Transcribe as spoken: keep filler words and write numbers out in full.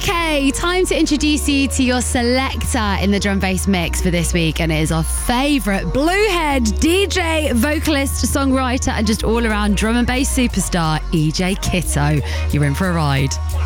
Okay, time to introduce you to your selector in the drum bass mix for this week, and it is our favourite Bluehead D J, vocalist, songwriter, and just all around drum and bass superstar, E J Kitto. You're in for a ride.